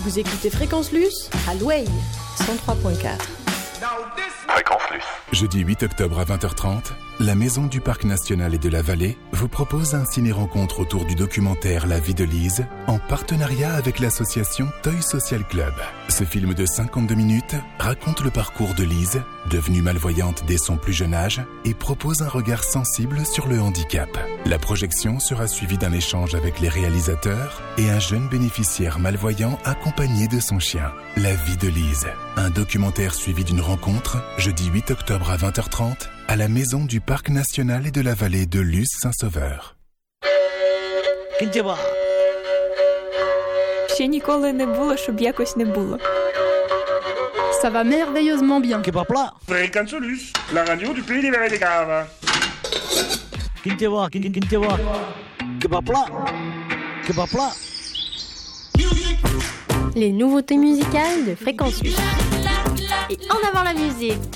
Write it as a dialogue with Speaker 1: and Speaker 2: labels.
Speaker 1: Vous écoutez Fréquence Luce à Loueil, 103.4.
Speaker 2: Fréquence Luce. Jeudi 8 octobre à 20h30, la Maison du Parc National et de la Vallée vous propose un ciné-rencontre autour du documentaire La vie de Lise, en partenariat avec l'association Toy Social Club. Ce film de 52 minutes raconte le parcours de Lise, devenue malvoyante dès son plus jeune âge, et propose un regard sensible sur le handicap. La projection sera suivie d'un échange avec les réalisateurs et un jeune bénéficiaire malvoyant accompagné de son chien. La vie de Lise, un documentaire suivi d'une rencontre, jeudi 8 octobre à 20h30, à la Maison du Parc National et de la Vallée de Luce-Saint-Sauveur.
Speaker 3: Ще ніколи не було, щоб якось не було.
Speaker 4: Ça va merveilleusement bien.
Speaker 5: Fréquence Luce, la radio du pays des verts et des caves.
Speaker 1: Les nouveautés musicales de Fréquence Luce.
Speaker 6: Et en avant la musique.